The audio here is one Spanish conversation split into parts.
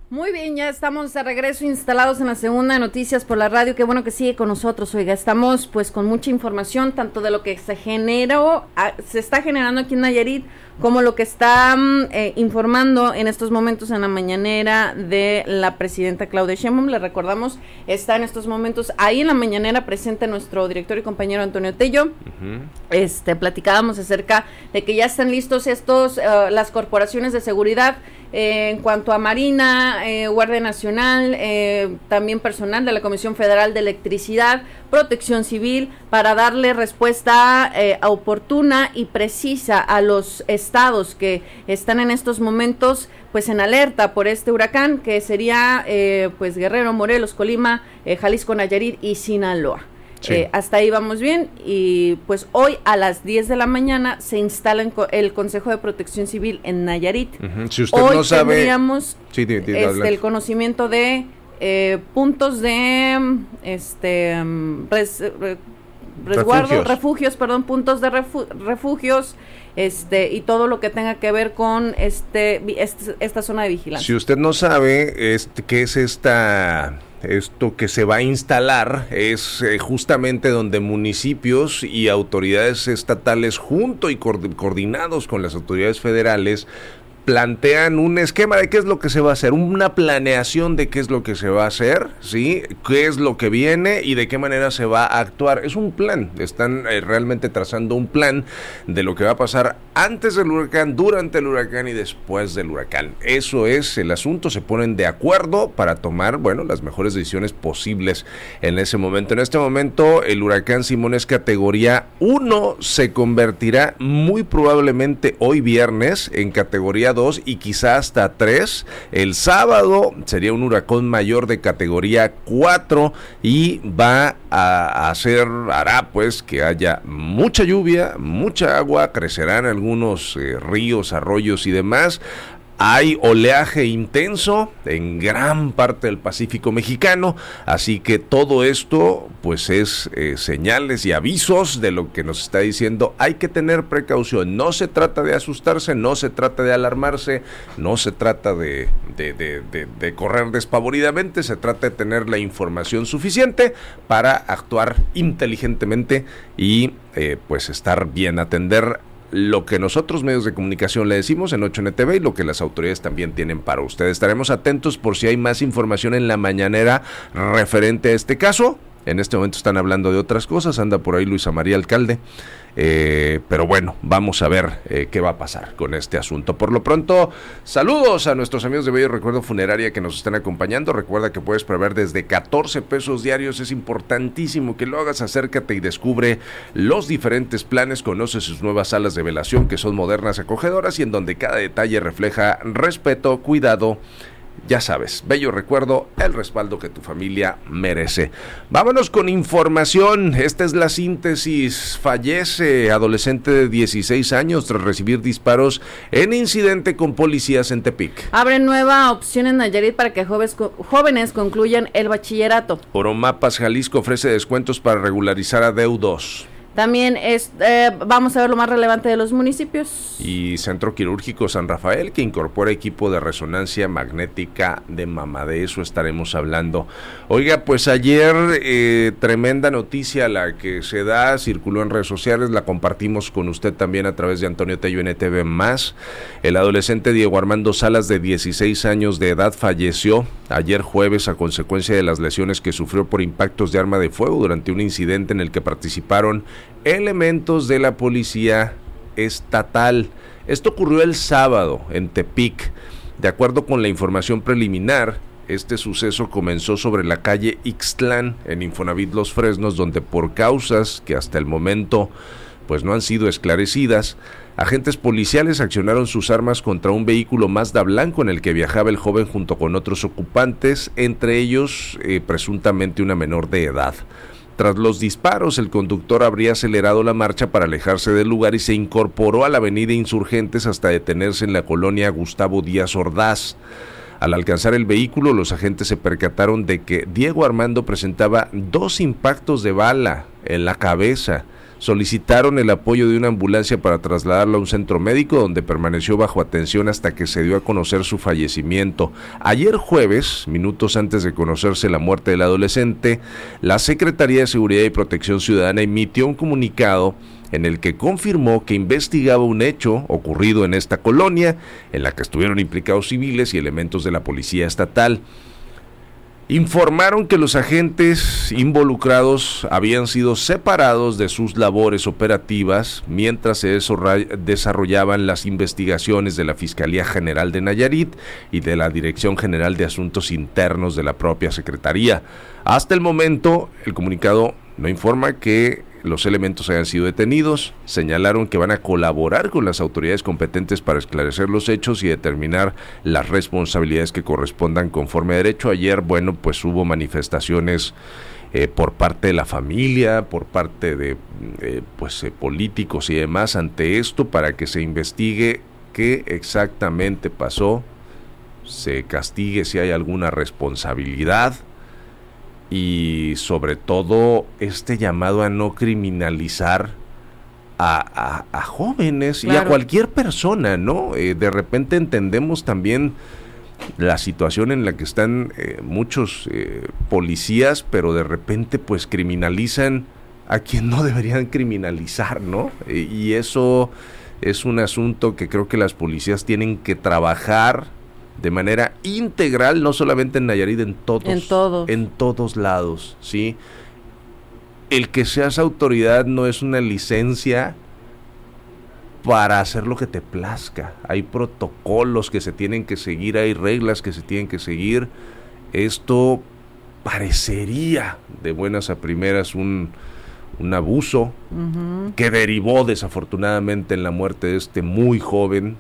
Muy bien, ya estamos de regreso instalados en la segunda de Noticias por la Radio. Qué bueno que sigue con nosotros, oiga, estamos pues con mucha información, tanto de lo que se está generando aquí en Nayarit, como lo que está informando en estos momentos en la mañanera de la presidenta Claudia Sheinbaum. Le recordamos, está en estos momentos ahí en la mañanera presente nuestro director y compañero Antonio Tello. Platicábamos acerca de que ya están listos las corporaciones de seguridad en cuanto a Marina, Guardia Nacional, también personal de la Comisión Federal de Electricidad, Protección Civil, para darle respuesta oportuna y precisa a los estados que están en estos momentos pues en alerta por este huracán, que sería pues Guerrero, Morelos, Colima, Jalisco, Nayarit y Sinaloa. Sí. Hasta ahí vamos bien, y pues hoy a las 10 de la mañana se instala el Consejo de Protección Civil en Nayarit. Si usted hoy no sabe, tendríamos el conocimiento de puntos de resguardo, puntos de refugios, y todo lo que tenga que ver con esta zona de vigilancia. Si usted no sabe qué es esto que se va a instalar, es justamente donde municipios y autoridades estatales, junto y coordinados con las autoridades federales, plantean un esquema de qué es lo que se va a hacer, una planeación de qué es lo que se va a hacer, ¿sí? Qué es lo que viene y de qué manera se va a actuar. Es un plan, están realmente trazando un plan de lo que va a pasar antes del huracán, durante el huracán y después del huracán. Eso es el asunto, se ponen de acuerdo para tomar, las mejores decisiones posibles en ese momento. En este momento, el huracán Simón es categoría 1, se convertirá muy probablemente hoy viernes en categoría 2 y quizá hasta 3. El sábado sería un huracán mayor de categoría 4 y hará pues que haya mucha lluvia, mucha agua, crecerán algunos ríos, arroyos y demás. Hay oleaje intenso en gran parte del Pacífico mexicano, así que todo esto pues es señales y avisos de lo que nos está diciendo. Hay que tener precaución, no se trata de asustarse, no se trata de alarmarse, no se trata de correr despavoridamente, se trata de tener la información suficiente para actuar inteligentemente y pues estar bien, atender lo que nosotros medios de comunicación le decimos en 8NTV y lo que las autoridades también tienen para ustedes. Estaremos atentos por si hay más información en la mañanera referente a este caso. En este momento están hablando de otras cosas, anda por ahí Luisa María Alcalde, pero bueno, vamos a ver qué va a pasar con este asunto. Por lo pronto, saludos a nuestros amigos de Bello Recuerdo Funeraria que nos están acompañando. Recuerda que puedes prever desde 14 pesos diarios, es importantísimo que lo hagas. Acércate y descubre los diferentes planes, conoce sus nuevas salas de velación que son modernas, acogedoras y en donde cada detalle refleja respeto, cuidado. Ya sabes, Bello Recuerdo, el respaldo que tu familia merece. Vámonos con información. Esta es la síntesis. Fallece adolescente de 16 años tras recibir disparos en incidente con policías en Tepic. Abre nueva opción en Nayarit para que jóvenes concluyan el bachillerato. Oromapas Jalisco ofrece descuentos para regularizar adeudos. También vamos a ver lo más relevante de los municipios. Y Centro Quirúrgico San Rafael, que incorpora equipo de resonancia magnética de mama. De eso estaremos hablando. Oiga, pues ayer tremenda noticia la que se circuló en redes sociales, la compartimos con usted también a través de Antonio Tello NTV+. El adolescente Diego Armando Salas, de 16 años de edad, falleció ayer jueves a consecuencia de las lesiones que sufrió por impactos de arma de fuego durante un incidente en el que participaron elementos de la policía estatal. Esto ocurrió el sábado en Tepic. De acuerdo con la información preliminar, este suceso comenzó sobre la calle Ixtlán en Infonavit Los Fresnos, donde por causas que hasta el momento pues no han sido esclarecidas, agentes policiales accionaron sus armas contra un vehículo Mazda blanco en el que viajaba el joven junto con otros ocupantes, entre ellos presuntamente una menor de edad. Tras los disparos, el conductor habría acelerado la marcha para alejarse del lugar y se incorporó a la avenida Insurgentes hasta detenerse en la colonia Gustavo Díaz Ordaz. Al alcanzar el vehículo, los agentes se percataron de que Diego Armando presentaba 2 impactos de bala en la cabeza. solicitaron el apoyo de una ambulancia para trasladarlo a un centro médico donde permaneció bajo atención hasta que se dio a conocer su fallecimiento. Ayer jueves, minutos antes de conocerse la muerte del adolescente, la Secretaría de Seguridad y Protección Ciudadana emitió un comunicado en el que confirmó que investigaba un hecho ocurrido en esta colonia, en la que estuvieron implicados civiles y elementos de la policía estatal. Informaron que los agentes involucrados habían sido separados de sus labores operativas mientras se desarrollaban las investigaciones de la Fiscalía General de Nayarit y de la Dirección General de Asuntos Internos de la propia Secretaría. Hasta el momento, el comunicado no informa que los elementos hayan sido detenidos. Señalaron que van a colaborar con las autoridades competentes para esclarecer los hechos y determinar las responsabilidades que correspondan conforme a derecho. Ayer, pues hubo manifestaciones por parte de la familia, por parte de políticos y demás ante esto para que se investigue qué exactamente pasó, se castigue si hay alguna responsabilidad. Y sobre todo este llamado a no criminalizar a jóvenes, claro, y a cualquier persona, ¿no? De repente entendemos también la situación en la que están muchos policías, pero de repente pues criminalizan a quien no deberían criminalizar, ¿no? Y eso es un asunto que creo que las policías tienen que trabajar de manera integral, no solamente en Nayarit, en todos lados, ¿sí? El que seas autoridad no es una licencia para hacer lo que te plazca. Hay protocolos que se tienen que seguir, hay reglas que se tienen que seguir. Esto parecería de buenas a primeras un abuso que derivó desafortunadamente en la muerte de este muy joven,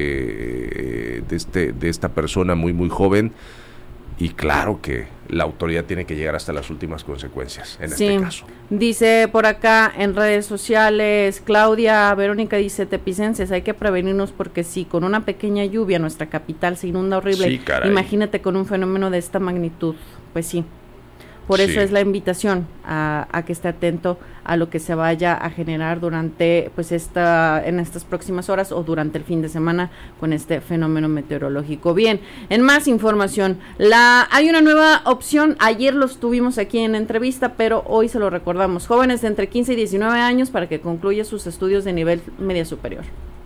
de esta persona muy joven, y claro que la autoridad tiene que llegar hasta las últimas consecuencias en este caso. Dice por acá en redes sociales, Claudia Verónica dice: tepicenses, hay que prevenirnos porque si con una pequeña lluvia nuestra capital se inunda horrible, imagínate con un fenómeno de esta magnitud. Pues sí. Por eso es la invitación a que esté atento a lo que se vaya a generar durante en estas próximas horas o durante el fin de semana con este fenómeno meteorológico. Bien, en más información, hay una nueva opción. Ayer los tuvimos aquí en entrevista, pero hoy se lo recordamos. Jóvenes de entre 15 y 19 años para que concluya sus estudios de nivel media superior.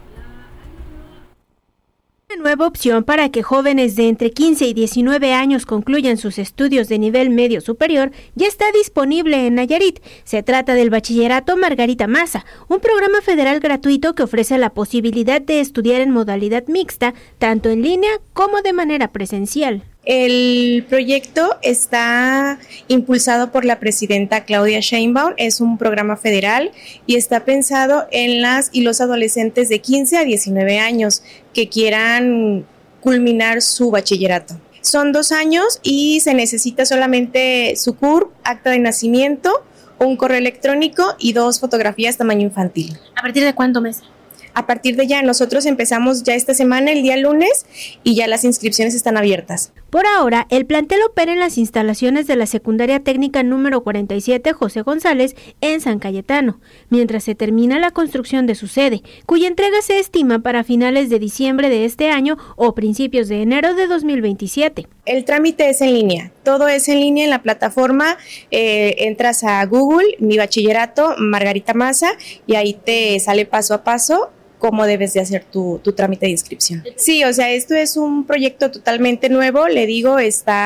Una nueva opción para que jóvenes de entre 15 y 19 años concluyan sus estudios de nivel medio superior ya está disponible en Nayarit. Se trata del Bachillerato Margarita Maza, un programa federal gratuito que ofrece la posibilidad de estudiar en modalidad mixta, tanto en línea como de manera presencial. El proyecto está impulsado por la presidenta Claudia Sheinbaum, es un programa federal y está pensado en las y los adolescentes de 15 a 19 años que quieran culminar su bachillerato. Son 2 años y se necesita solamente su CURP, acta de nacimiento, un correo electrónico y 2 fotografías tamaño infantil. ¿A partir de cuánto mes? A partir de ya, nosotros empezamos ya esta semana, el día lunes, y ya las inscripciones están abiertas. Por ahora, el plantel opera en las instalaciones de la Secundaria Técnica número 47 José González en San Cayetano, mientras se termina la construcción de su sede, cuya entrega se estima para finales de diciembre de este año o principios de enero de 2027. El trámite es en línea, todo es en línea en la plataforma, entras a Google, Mi Bachillerato Margarita Maza, y ahí te sale paso a paso cómo debes de hacer tu trámite de inscripción. Sí, o sea, esto es un proyecto totalmente nuevo, le digo,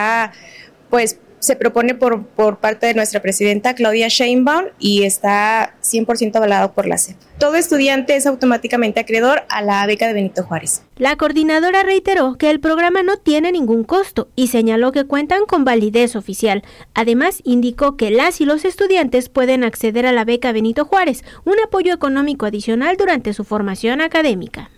se propone por parte de nuestra presidenta Claudia Sheinbaum y está 100% avalado por la SEP. Todo estudiante es automáticamente acreedor a la beca de Benito Juárez. La coordinadora reiteró que el programa no tiene ningún costo y señaló que cuentan con validez oficial. Además, indicó que las y los estudiantes pueden acceder a la beca Benito Juárez, un apoyo económico adicional durante su formación académica.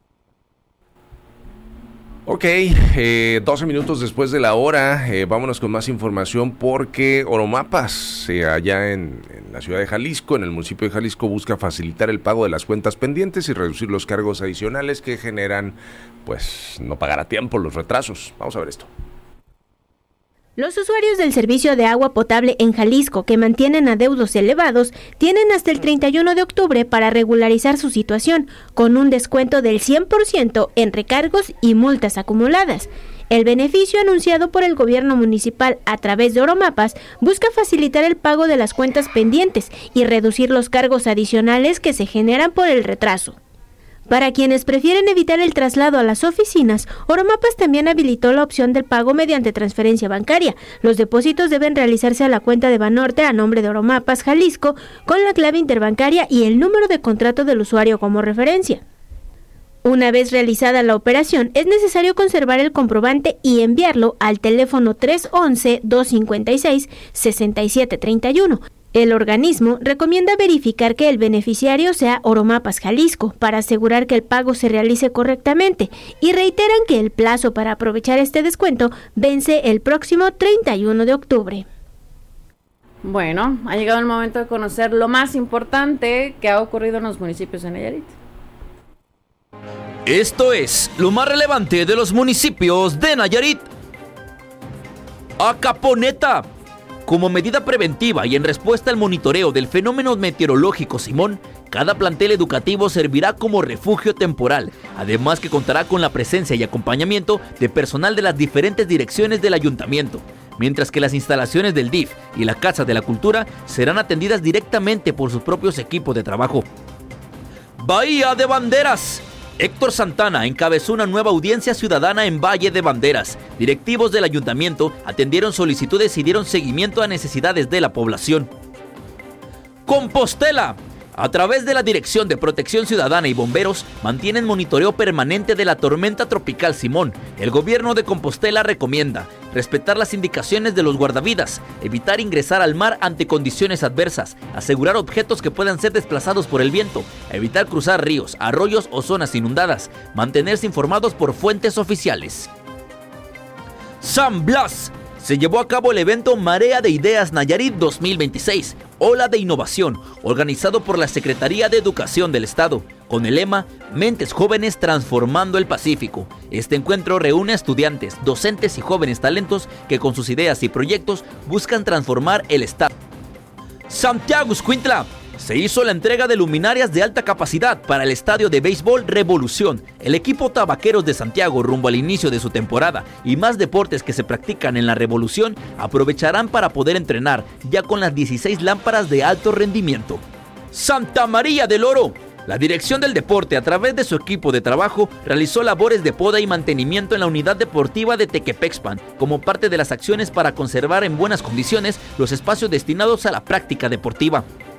Ok, 12 minutos después de la hora, vámonos con más información porque Oromapas, allá en la ciudad de Jalisco, en el municipio de Jalisco, busca facilitar el pago de las cuentas pendientes y reducir los cargos adicionales que generan, no pagar a tiempo los retrasos. Vamos a ver esto. Los usuarios del servicio de agua potable en Jalisco que mantienen adeudos elevados tienen hasta el 31 de octubre para regularizar su situación, con un descuento del 100% en recargos y multas acumuladas. El beneficio anunciado por el gobierno municipal a través de Oromapas busca facilitar el pago de las cuentas pendientes y reducir los cargos adicionales que se generan por el retraso. Para quienes prefieren evitar el traslado a las oficinas, Oromapas también habilitó la opción del pago mediante transferencia bancaria. Los depósitos deben realizarse a la cuenta de Banorte a nombre de Oromapas Jalisco con la clave interbancaria y el número de contrato del usuario como referencia. Una vez realizada la operación, es necesario conservar el comprobante y enviarlo al teléfono 311-256-6731. El organismo recomienda verificar que el beneficiario sea Oromapas Jalisco para asegurar que el pago se realice correctamente y reiteran que el plazo para aprovechar este descuento vence el próximo 31 de octubre. Bueno, ha llegado el momento de conocer lo más importante que ha ocurrido en los municipios de Nayarit. Esto es lo más relevante de los municipios de Nayarit. Acaponeta. Como medida preventiva y en respuesta al monitoreo del fenómeno meteorológico Simón, cada plantel educativo servirá como refugio temporal, además que contará con la presencia y acompañamiento de personal de las diferentes direcciones del ayuntamiento, mientras que las instalaciones del DIF y la Casa de la Cultura serán atendidas directamente por sus propios equipos de trabajo. Bahía de Banderas. Héctor Santana encabezó una nueva audiencia ciudadana en Valle de Banderas. Directivos del ayuntamiento atendieron solicitudes y dieron seguimiento a necesidades de la población. Compostela. A través de la Dirección de Protección Ciudadana y Bomberos, mantienen monitoreo permanente de la tormenta tropical Simón. El gobierno de Compostela recomienda respetar las indicaciones de los guardavidas, evitar ingresar al mar ante condiciones adversas, asegurar objetos que puedan ser desplazados por el viento, evitar cruzar ríos, arroyos o zonas inundadas, mantenerse informados por fuentes oficiales. San Blas. Se llevó a cabo el evento Marea de Ideas Nayarit 2026, Ola de Innovación, organizado por la Secretaría de Educación del Estado, con el lema Mentes Jóvenes Transformando el Pacífico. Este encuentro reúne a estudiantes, docentes y jóvenes talentos que con sus ideas y proyectos buscan transformar el Estado. Santiago Xcuintla. Se hizo la entrega de luminarias de alta capacidad para el estadio de béisbol Revolución. El equipo Tabaqueros de Santiago, rumbo al inicio de su temporada y más deportes que se practican en la Revolución, aprovecharán para poder entrenar ya con las 16 lámparas de alto rendimiento. Santa María del Oro. La Dirección del Deporte, a través de su equipo de trabajo, realizó labores de poda y mantenimiento en la unidad deportiva de Tequepexpan, como parte de las acciones para conservar en buenas condiciones los espacios destinados a la práctica deportiva.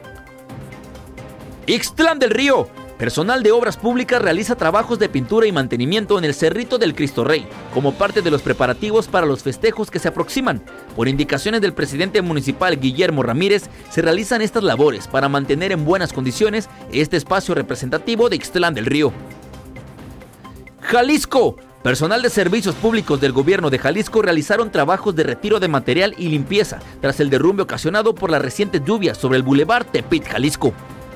Ixtlán del Río. Personal de Obras Públicas realiza trabajos de pintura y mantenimiento en el Cerrito del Cristo Rey, como parte de los preparativos para los festejos que se aproximan. Por indicaciones del presidente municipal Guillermo Ramírez, se realizan estas labores para mantener en buenas condiciones este espacio representativo de Ixtlán del Río. Jalisco. Personal de servicios públicos del gobierno de Jalisco realizaron trabajos de retiro de material y limpieza tras el derrumbe ocasionado por las recientes lluvias sobre el Boulevard Tepit, Jalisco.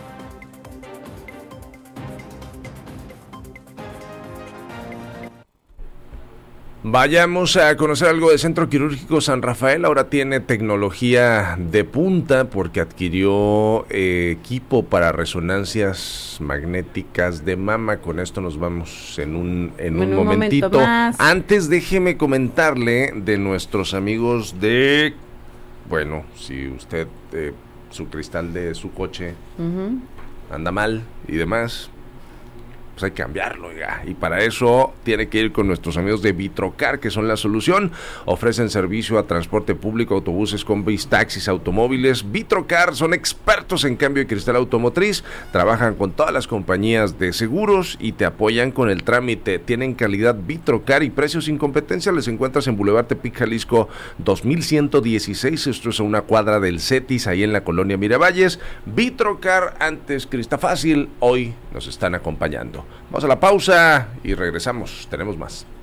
Vayamos a conocer algo del Centro Quirúrgico San Rafael. Ahora tiene tecnología de punta porque adquirió equipo para resonancias magnéticas de mama. Con esto nos vamos en un momentito. Antes déjeme comentarle de nuestros amigos de... Bueno, si usted, su cristal de su coche anda mal y demás... hay que cambiarlo ya, y para eso tiene que ir con nuestros amigos de Vitrocar, que son la solución. Ofrecen servicio a transporte público, autobuses, combis, taxis, automóviles. Vitrocar son expertos en cambio de cristal automotriz, trabajan con todas las compañías de seguros y te apoyan con el trámite. Tienen calidad Vitrocar y precios sin competencia. Les encuentras en Boulevard Tepic, Jalisco 2116, esto es a una cuadra del Cetis, ahí en la colonia Miravalles. Vitrocar, antes Cristafácil, hoy nos están acompañando. Vamos a la pausa y regresamos, tenemos más.